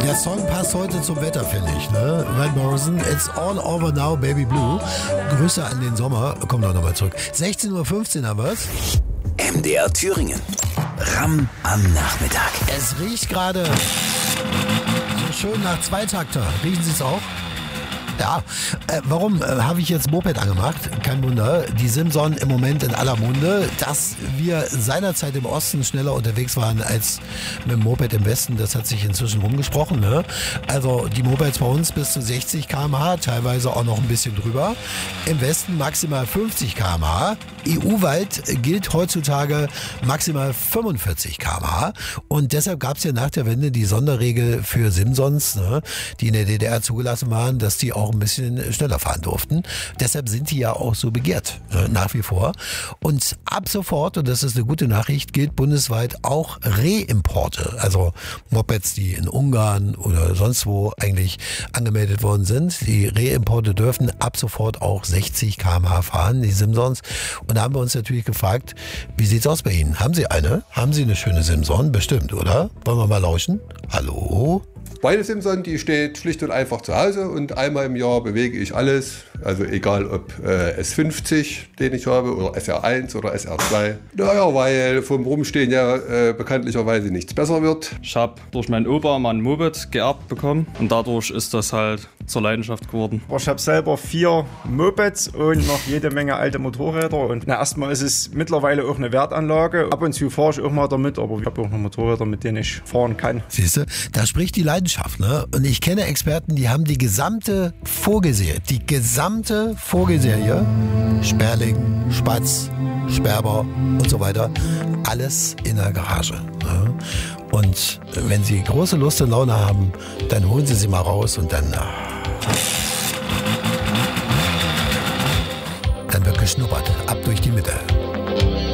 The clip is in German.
Der Song passt heute zum Wetter, finde ich. Ne? Van Morrison, It's All Over Now, Baby Blue. Grüße an den Sommer. Komm doch nochmal zurück. 16.15 Uhr haben wir's. MDR Thüringen. Ramm am Nachmittag. Es riecht gerade so schön nach Zweitakter. Riechen Sie es auch? Ja, warum habe ich jetzt Moped angemacht? Kein Wunder, die Simson im Moment in aller Munde. Dass wir seinerzeit im Osten schneller unterwegs waren als mit dem Moped im Westen, das hat sich inzwischen rumgesprochen. Ne? Also die Mopeds bei uns bis zu 60 km/h, teilweise auch noch ein bisschen drüber. Im Westen maximal 50 km/h. EU-weit gilt heutzutage maximal 45 km/h. Und deshalb gab es ja nach der Wende die Sonderregel für Simsons, ne, die in der DDR zugelassen waren, dass die auch ein bisschen schneller fahren durften. Deshalb sind die ja auch so begehrt, nach wie vor. Und ab sofort, und das ist eine gute Nachricht, gilt bundesweit auch Reimporte. Also Mopeds, die in Ungarn oder sonst wo eigentlich angemeldet worden sind. Die Reimporte dürfen ab sofort auch 60 km/h fahren, die Simsons. Und da haben wir uns natürlich gefragt, wie sieht's aus bei Ihnen? Haben Sie eine? Haben Sie eine schöne Simson? Bestimmt, oder? Wollen wir mal lauschen? Hallo? Meine Simson, die steht schlicht und einfach zu Hause und einmal im Jahr bewege ich alles. Also egal ob S50, den ich habe, oder SR1 oder SR2. Naja, weil vom Rumstehen ja bekanntlicherweise nichts besser wird. Ich habe durch meinen Opa mal ein Moped geerbt bekommen und dadurch ist das halt zur Leidenschaft geworden. Ich habe selber 4 Mopeds und noch jede Menge alte Motorräder. Und erstmal ist es mittlerweile auch eine Wertanlage. Ab und zu fahre ich auch mal damit, aber ich habe auch noch Motorräder, mit denen ich fahren kann. Siehst du, da spricht die Leidenschaft. Ne? Und ich kenne Experten, die haben die gesamte Vogelserie, Sperling, Spatz, Sperber und so weiter, alles in der Garage. Ne? Und wenn Sie große Lust und Laune haben, dann holen Sie sie mal raus und dann wird geschnuppert, ab durch die Mitte.